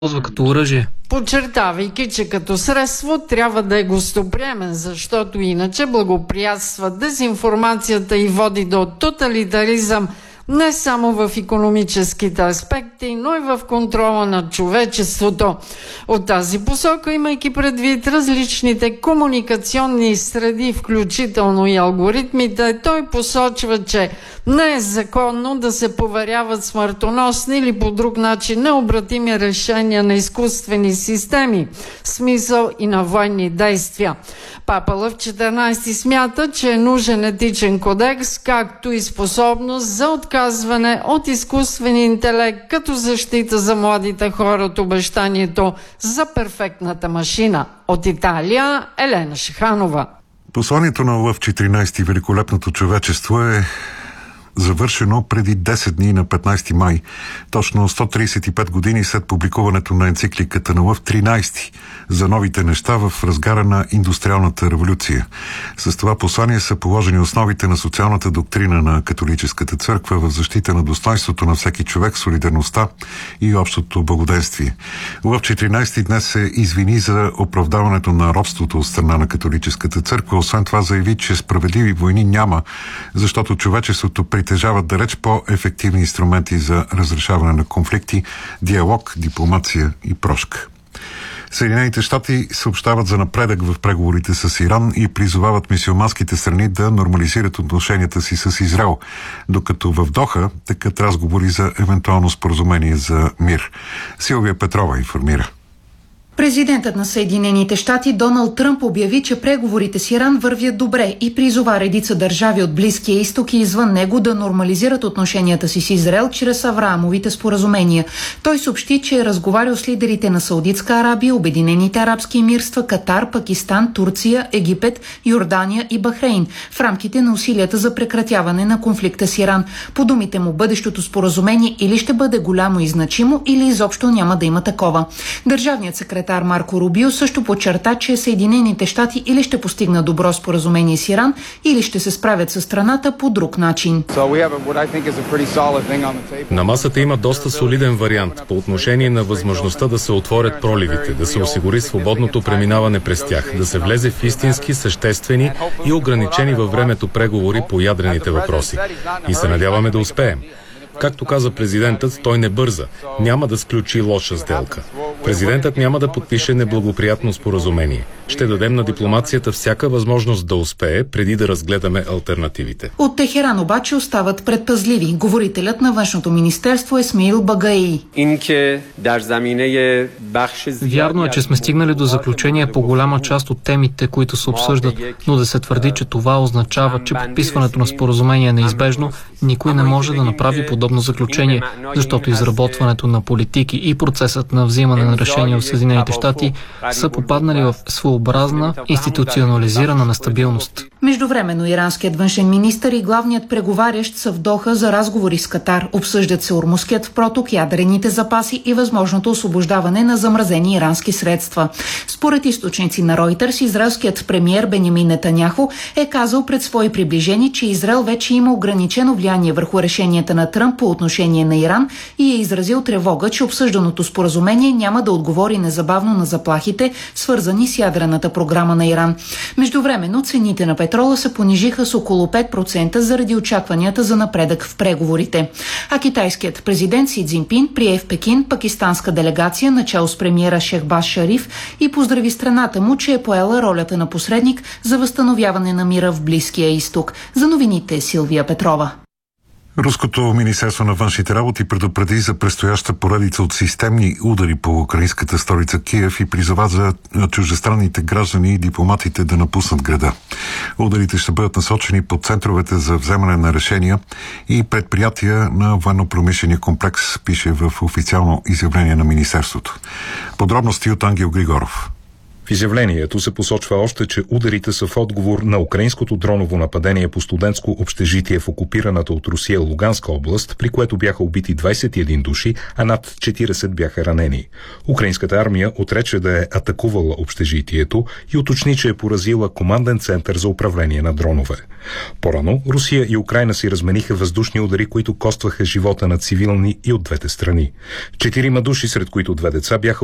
използва като оръжие. Подчертавайки, че като средство трябва да е гостоприемен, защото иначе благоприятства дезинформацията и води до тоталитаризъм не само в икономическите аспекти, но и в контрола на човечеството. От тази посока, имайки предвид различните комуникационни среди, включително и алгоритмите, той посочва, че не е законно да се поверяват смъртоносни или по друг начин необратими решения на изкуствени системи, смисъл и на военни действия. Папа Лъв 14 смята, че е нужен етичен кодекс, както и способност за отказване от изкуствен интелект като защита за младите хора от обещанието за перфектната машина. От Италия, Елена Шиханова. Посланието на Лъв 14 великолепното човечество е завършено преди 10 дни на 15 май, точно 135 години след публикуването на енцикликата на Лъв 13 за новите неща в разгара на индустриалната революция. С това послание са положени основите на социалната доктрина на католическата църква в защита на достоинството на всеки човек, солидарността и общото благоденствие. Лъв 14 днес се извини за оправдаването на робството от страна на католическата църква. Освен това заяви, че справедливи войни няма, защото човечеството притежават далеч по-ефективни инструменти за разрешаване на конфликти, диалог, дипломация и прошка. Съединените щати съобщават за напредък в преговорите с Иран и призовават мюсюлманските страни да нормализират отношенията си с Израел, докато в Доха текат разговори за евентуално споразумение за мир. Силвия Петрова информира. Президентът на Съединените щати Доналд Тръмп обяви, че преговорите с Иран вървят добре и призова редица държави от Близкия изток и извън него да нормализират отношенията си с Израел чрез Авраамовите споразумения. Той съобщи, че е разговарял с лидерите на Саудитска Арабия, Обединените арабски емирства, Катар, Пакистан, Турция, Египет, Йордания и Бахрейн в рамките на усилията за прекратяване на конфликта с Иран. По думите му, бъдещото споразумение или ще бъде голямо и значимо, или изобщо няма да има такова. Държавният секретар Марко Рубио също подчерта, че Съединените щати или ще постигнат добро споразумение с Иран, или ще се справят със страната по друг начин. На масата има доста солиден вариант по отношение на възможността да се отворят проливите, да се осигури свободното преминаване през тях, да се влезе в истински, съществени и ограничени във времето преговори по ядрените въпроси. И се надяваме да успеем. Както каза президентът, той не бърза. Няма да сключи лоша сделка. Президентът няма да подпише неблагоприятно споразумение. Ще дадем на дипломацията всяка възможност да успее, преди да разгледаме алтернативите. От Техеран обаче остават предпазливи. Говорителят на външното министерство Есмаил Багаи. Вярно е, че сме стигнали до заключение по голяма част от темите, които се обсъждат, но да се твърди, че това означава, че подписването на споразумение е неизбежно, никой не може да направи подобно заключение, защото изработването на политики и процесът на взимане на решения в Съединените щати са попаднали в своеобразна институционализирана нестабилност. Междувременно иранският външен министър и главният преговарящ са в Доха за разговори с Катар. Обсъждат се Ормузският проток, ядрените запаси и възможното освобождаване на замразени ирански средства. Според източници на Reuters, израелският премиер Бенямин Нетаняху е казал пред свои приближени, че Израел вече има ограничено влияние върху решенията на Тръмп по отношение на Иран и е изразил тревога, че обсъжданото споразумение няма да отговори незабавно на заплахите, свързани с ядрената програма на Иран. Междувременно цените на петрола се понижиха с около 5% заради очакванията за напредък в преговорите. А китайският президент Си Цзинпин прие в Пекин пакистанска делегация начало с премиера Шехбаз Шариф и поздрави страната му, че е поела ролята на посредник за възстановяване на мира в Близкия изток. За новините Силвия Петрова. Руското министерство на външните работи предупреди за предстояща поредица от системни удари по украинската столица Киев и призова за чуждестранните граждани и дипломатите да напуснат града. Ударите ще бъдат насочени по центровете за вземане на решения и предприятия на военно-промишления комплекс, пише в официално изявление на министерството. Подробности от Ангел Григоров. В изявлението се посочва още, че ударите са в отговор на украинското дроново нападение по студентско общежитие в окупираната от Русия Луганска област, при което бяха убити 21 души, а над 40 бяха ранени. Украинската армия отрече да е атакувала общежитието и уточни, че е поразила команден център за управление на дронове. По-рано Русия и Украйна си размениха въздушни удари, които костваха живота на цивилни и от двете страни. 4 души, сред които 2 деца, бяха